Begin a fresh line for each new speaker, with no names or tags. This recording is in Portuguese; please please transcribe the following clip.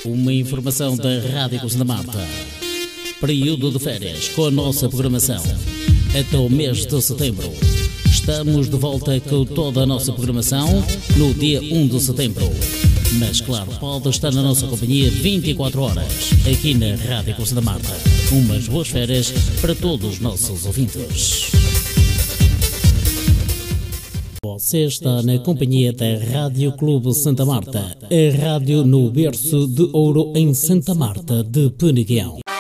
Uma informação da Rádio Cruz da Marta. Período de férias com a nossa programação. Até o mês de setembro. Estamos de volta com toda a nossa programação no dia 1 de setembro. Mas claro, pode estar na nossa companhia 24 horas, aqui na Rádio Cruz da Marta. Umas boas férias para todos os nossos ouvintes. Você está na companhia da Rádio Clube Santa Marta, a rádio no berço de ouro em Santa Marta de Peneguião.